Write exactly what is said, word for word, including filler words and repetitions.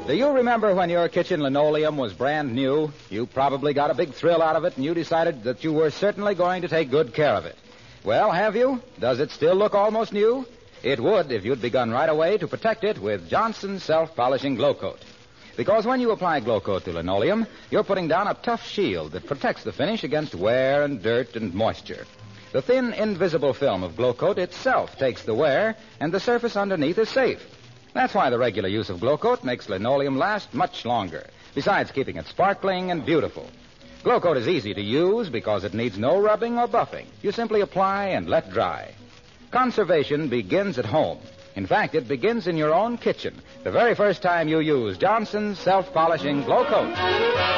Do you remember when your kitchen linoleum was brand new? You probably got a big thrill out of it, and you decided that you were certainly going to take good care of it. Well, have you? Does it still look almost new? It would if you'd begun right away to protect it with Johnson's Self-Polishing Glow Coat. Because when you apply Glow Coat to linoleum, you're putting down a tough shield that protects the finish against wear and dirt and moisture. The thin, invisible film of Glow Coat itself takes the wear, and the surface underneath is safe. That's why the regular use of Glow Coat makes linoleum last much longer, besides keeping it sparkling and beautiful. Glow Coat is easy to use because it needs no rubbing or buffing. You simply apply and let dry. Conservation begins at home. In fact, it begins in your own kitchen, the very first time you use Johnson's Self-Polishing Glow Coat.